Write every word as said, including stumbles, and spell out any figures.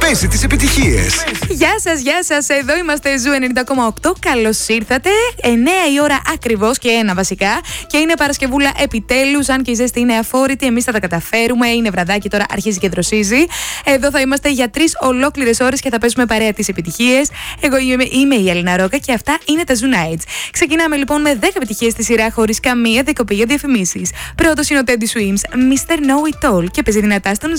παίζει τις επιτυχίες. Γεια σας, γεια σας. Εδώ είμαστε Ζου ενενήντα κόμμα οκτώ. Καλώς ήρθατε. εννέα η ώρα ακριβώς και ένα βασικά. Και είναι Παρασκευούλα επιτέλους. Αν και η ζέστη είναι αφόρητη, εμείς θα τα καταφέρουμε. Είναι βραδάκι τώρα, αρχίζει και δροσίζει. Εδώ θα είμαστε για τρεις ολόκληρες ώρες και θα παίζουμε παρέα τις επιτυχίες. Εγώ είμαι, είμαι η Έλληνα Ρόκα και αυτά είναι τα Zoo Nights. Ξεκινάμε λοιπόν με δέκα επιτυχίες στη σειρά χωρίς καμία δεκοπή για διαφημίσεις. Πρώτος είναι ο Teddy Swims, μίστερ Know It All, και παίζει δυνατά στον